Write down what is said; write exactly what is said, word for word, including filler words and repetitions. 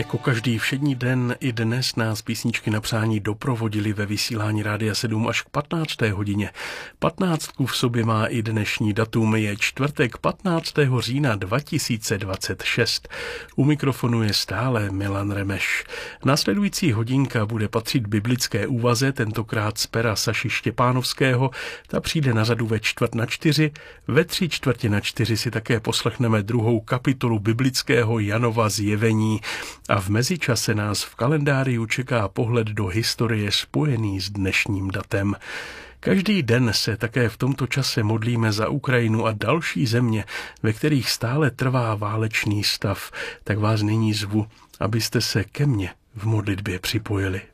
Jako každý všední den i dnes nás písničky na přání doprovodily ve vysílání Rádia sedm až k patnácté hodině. Patnáctku v sobě má i dnešní datum, je čtvrtek patnáctého října dva tisíce dvacet šest. U mikrofonu je stále Milan Remeš. Následující hodinka bude patřit biblické úvaze, tentokrát z pera Saši Štěpánovského. Ta přijde na řadu ve čtvrt na čtyři. Ve tři čtvrtě na čtyři si také poslechneme druhou kapitolu biblického Janova zjevení. A v mezičase nás v kalendáriu čeká pohled do historie spojený s dnešním datem. Každý den se také v tomto čase modlíme za Ukrajinu a další země, ve kterých stále trvá válečný stav. Tak vás nyní zvu, abyste se ke mně v modlitbě připojili.